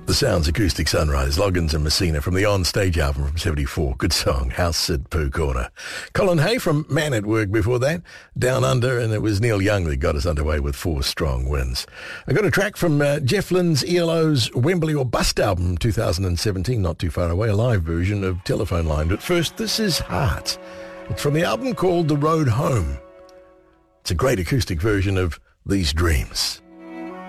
The Sounds Acoustic Sunrise, Loggins and Messina from the On-Stage album from 74. Good song, House Sid Pooh Corner. Colin Hay from Man at Work before that, Down Under, and it was Neil Young that got us underway with 4 strong wins. I got a track from Jeff Lynne's ELO's Wembley or Bust album from 2017, not too far away, a live version of Telephone Line. But first, this is Heart. It's from the album called The Road Home. It's a great acoustic version of These Dreams.